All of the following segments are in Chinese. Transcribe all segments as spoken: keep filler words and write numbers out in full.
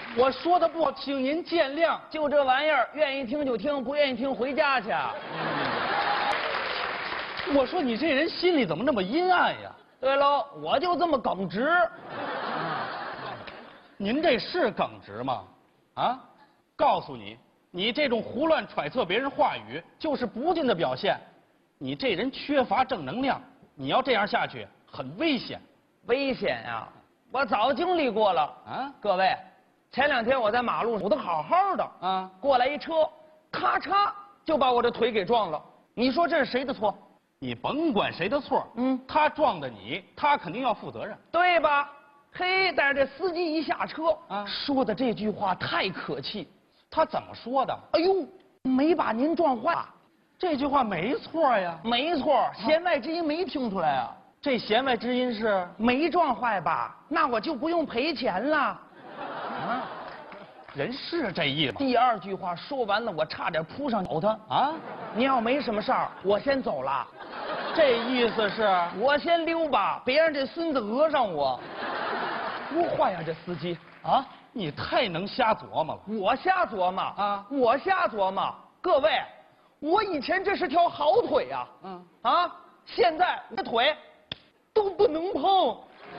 我说的不好，请您见谅。 就这玩意儿，愿意听就听，不愿意听回家去。 我说你这人心里怎么那么阴暗呀？ 对喽，我就这么耿直。 您这是耿直吗？啊，告诉你，你这种胡乱揣测别人话语，就是不敬的表现。你这人缺乏正能量，你要这样下去，很危险。 危险呀！我早经历过了啊！各位，前两天我在马路上走得好好的啊，过来一车，咔嚓就把我的腿给撞了。你说这是谁的错？ 你甭管谁的错，嗯，他撞的你，他肯定要负责任， 对吧？嘿，但是这司机一下车啊，说的这句话太可气。 他怎么说的？ 哎呦，没把您撞坏， 这句话没错呀。 没错，弦外之音没听出来啊。 这弦外之音是没撞坏吧？那我就不用赔钱了。啊， 人是这意思。 第二句话说完了，我差点扑上咬他啊！你要没什么事儿，我先走了。 这意思是我先溜吧，别让这孙子讹上我。多坏呀，这司机啊！ 你太能瞎琢磨了。 我瞎琢磨啊！我瞎琢磨。各位，我以前这是条好腿呀，嗯啊，现在我的腿都不能碰。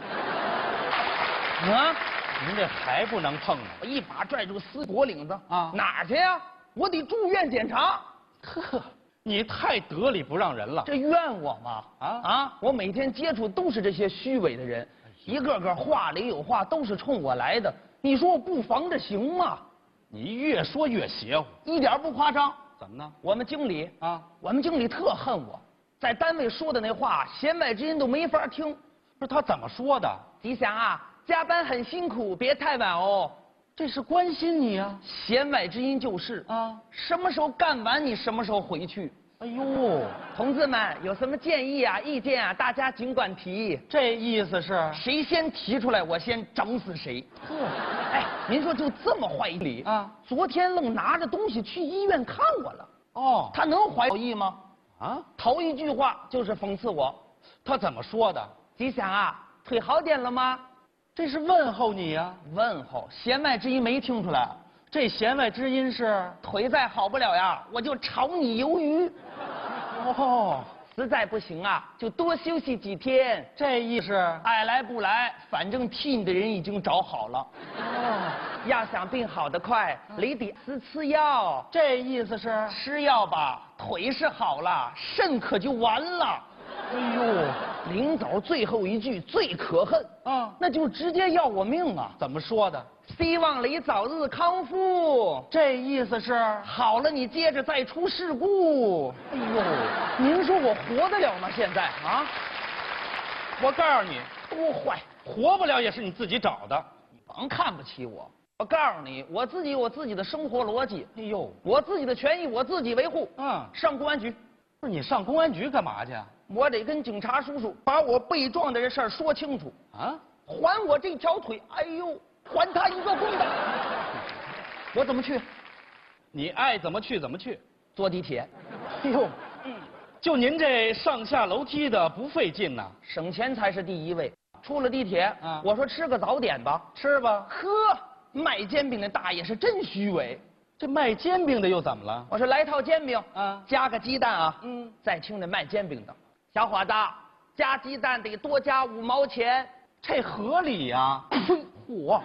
啊！ 您这还不能碰呢！ 我一把拽住司机脖领子啊，哪儿去呀？我得住院检查。 呵，你太得理不让人了。 这怨我吗？啊啊！我每天接触都是这些虚伪的人。一个个话里有话，都是冲我来的。你说我不防着行吗？ 你越说越邪乎， 一点不夸张。 怎么呢？ 我们经理啊，我们经理特恨我，在单位说的那话，弦外之音都没法听。 不是他怎么说的？ 吉祥啊，加班很辛苦，别太晚哦。 这是关心你啊。 弦外之音就是啊，什么时候干完你什么时候回去。 哎呦， 同志们有什么建议啊、意见啊，大家尽管提。 这意思是谁先提出来，我先整死谁。哎，您说就这么坏理啊？昨天愣拿着东西去医院看我了。哦，他能怀好意吗？啊，头一句话就是讽刺我。 他怎么说的？ 吉祥啊，腿好点了吗？ 这是问候你呀、啊。 问候，弦外之音没听出来。 这弦外之音是腿再好不了呀，我就炒你鱿鱼。 哦， 实在不行啊，就多休息几天。 这意思爱来不来，反正替你的人已经找好了。哦，要想病好得快，你得吃吃药。 这意思是吃药吧，腿是好了，肾可就完了。哎呦，临走最后一句最可恨啊，那就直接要我命啊！ 怎么说的？ 希望你早日康复。 这意思是好了，你接着再出事故。哎呦，您说我活得了吗？现在啊， 我告诉你， 多坏， 活不了也是你自己找的。 你甭看不起我。我告诉你，我自己有我自己的生活逻辑。 哎呦， 我自己的权益我自己维护。嗯，上公安局。 不是你上公安局干嘛去？ 我得跟警察叔叔把我被撞的这事儿说清楚啊！还我这条腿，哎呦，还他一个公道！我怎么去？ 你爱怎么去怎么去。 坐地铁。 哎呦，嗯，就您这上下楼梯的不费劲呐， 省钱才是第一位。出了地铁，啊，我说吃个早点吧， 吃吧。 呵，卖煎饼的大爷是真虚伪。 这卖煎饼的又怎么了？ 我说来套煎饼，啊，加个鸡蛋啊。嗯，再听那卖煎饼的。小伙子，加鸡蛋得多加五毛钱， 这合理呀！ 嚯！我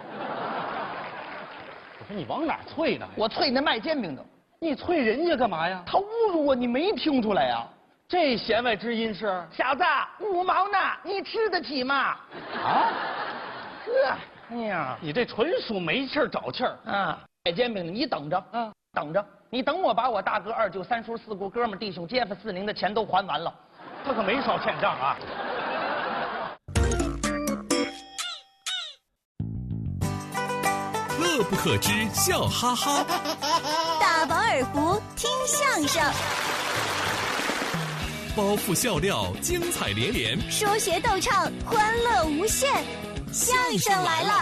说你往哪啐呢？ 我啐那卖煎饼的。 你啐人家干嘛呀？ 他侮辱我，你没听出来呀？ 这弦外之音是？ 小子，五毛呢，你吃得起吗？啊？呵，哎呀， 你这纯属没气儿找气儿啊！卖煎饼的，你等着，嗯，等着，你等我把我大哥、二舅、三叔、四姑、哥们、弟兄、街坊、四邻的钱都还完了。 他可没少欠账啊！ 乐不可支，笑哈哈； 大饱耳福，听相声； 包袱笑料，精彩连连； 说学逗唱，欢乐无限。相声来了！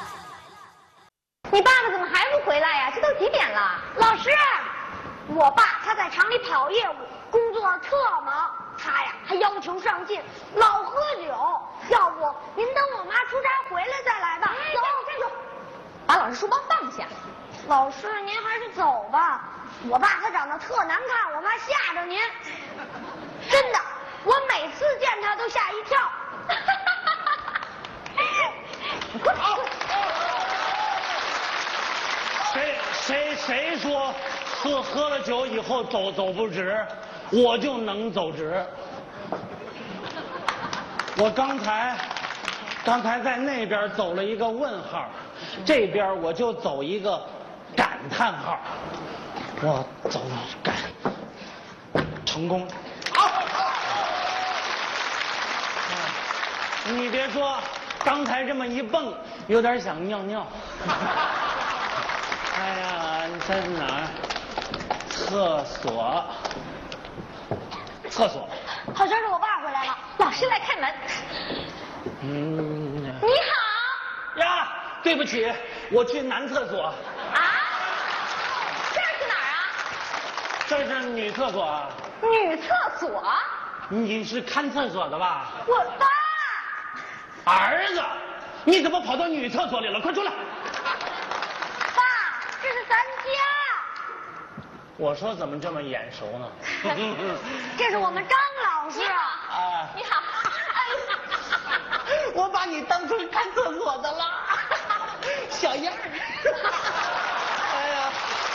你爸爸怎么还不回来呀？这都几点了？老师，我爸他在厂里跑业务，工作特忙。他呀还要求上进，老喝酒。要不您等我妈出差回来再来吧。走，站住！把老师把这书包放下。老师，您还是走吧。我爸他长得特难看，我怕吓着您。真的，我每次见他都吓一跳。过来，过来。 谁谁谁说喝喝了酒以后走走不直，我就能走直。我刚才刚才在那边走了一个问号，这边我就走一个感叹号。我走感成功。你别说，刚才这么一蹦，有点想尿尿。哎呀，你在哪儿？厕所。厕所。 好像是我爸回来了， 老师来开门。 嗯。 你好。 呀，对不起，我去男厕所。 啊？这是哪儿啊？ 这是女厕所啊。 女厕所？ 你是看厕所的吧？ 我爸。 儿子，你怎么跑到女厕所里了？快出来！ 爸，这是咱家。 我说怎么这么眼熟呢？ 这是我们张老师。 啊， 你好。 我把你当成看厕所的了，小样儿。哎呀，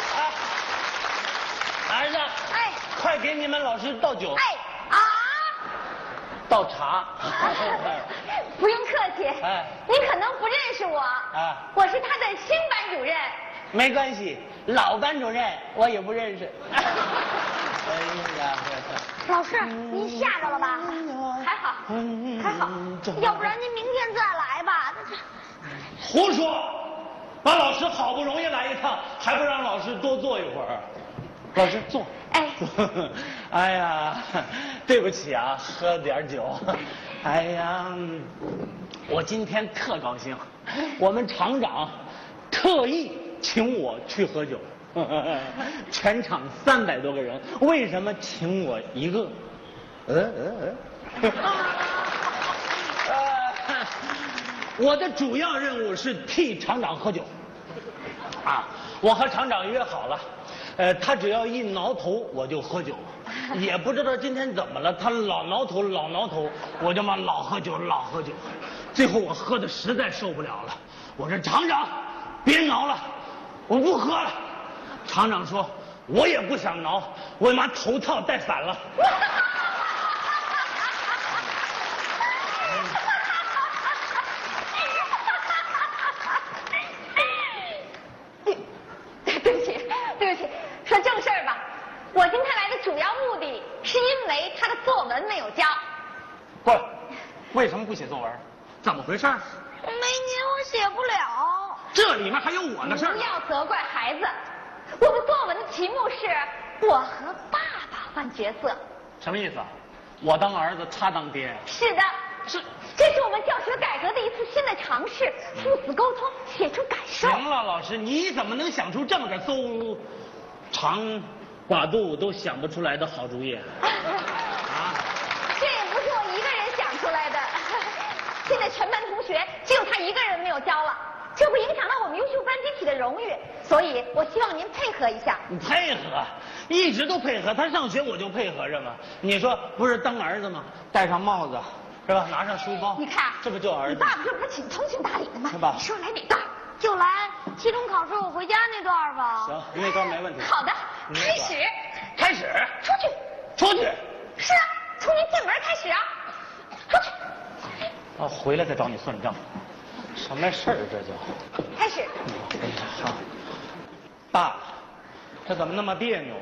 哎，儿子， 哎， 快给你们老师倒酒。 哎啊， 倒茶。 不用客气。 哎， 你可能不认识我。 啊， 我是他的新班主任。 没关系，老班主任我也不认识。哎呀， 老师，您吓着了吧？还好，还好，要不然您明天再来吧。 胡说！把老师好不容易来一趟，还不让老师多坐一会儿？老师坐。 哎， 哎呀，对不起啊，喝点酒。哎呀，我今天特高兴，我们厂长特意请我去喝酒。全场三百多个人，为什么请我一个？嗯嗯嗯。呃，我的主要任务是替厂长喝酒。啊，我和厂长约好了，呃，他只要一挠头我就喝酒，也不知道今天怎么了，他老挠头老挠头，我就嘛老喝酒老喝酒，最后我喝的实在受不了了，我说厂长别挠了，我不喝了。厂长说我也不想挠，我妈头套戴反了。 对不起，对不起，说正事儿吧。我今天来的主要目的是因为他的作文没有交。 不，为什么不写作文？怎么回事？ 没您我写不了。 这里面还有我的事儿。 不要责怪孩子，我的作文的题目是我和爸爸换角色。 什么意思啊？我当儿子，他当爹。 是的， 是。 这是我们教学改革的一次新的尝试，父子沟通，写出感受。 行了，老师，你怎么能想出这么个邹长寡肚都想不出来的好主意？啊？ 这也不是我一个人想出来的，现在全班同学只有他一个人没有交了，这会影响到我们优秀班集体的荣誉，所以我希望您配合一下。 你配合，一直都配合，他上学我就配合着嘛。你说不是当儿子吗？戴上帽子，是吧？拿上书包， 你看， 这不就儿子？ 你爸爸这不是挺通情达理的吗？ 是吧？ 你说来哪段？就来期中考试我回家那段吧。 行，那段没问题。 好的，开始。 开始。 出去。 出去。 是啊，从您进门开始啊。出去。 啊，回来再找你算账。什么事儿这就？ 开始。 好。爸，这怎么那么别扭？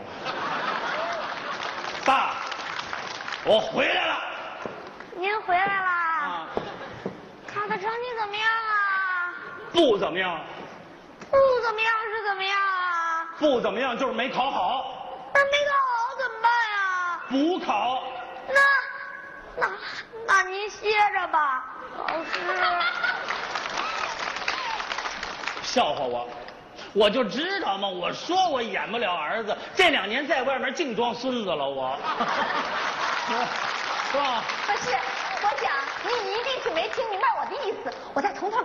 爸，我回来了。 您回来啦？ 啊。 考的成绩怎么样啊？ 不怎么样。 不怎么样是怎么样啊？ 不怎么样就是没考好。 那没考好怎么办呀？ 补考。 那那那您歇着吧，老师。 笑话我，我就知道嘛，我说我演不了儿子，这两年在外面净装孙子了我。是吧？ 不是，我想您一定是没听明白我的意思，我再从头。